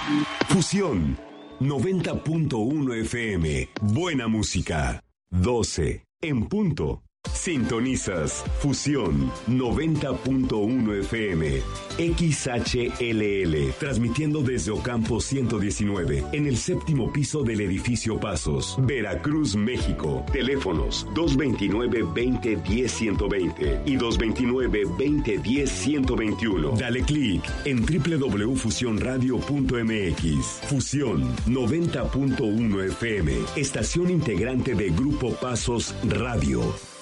Fusión 90.1 FM. Buena música. 12 en punto. Sintonizas Fusión 90.1 FM XHLL, transmitiendo desde Ocampo 119, en el séptimo piso del edificio Pasos, Veracruz, México. Teléfonos 229-2010-120 y 229-2010-121. Dale clic en www.fusionradio.mx. Fusión 90.1 FM, estación integrante de Grupo Pasos Radio.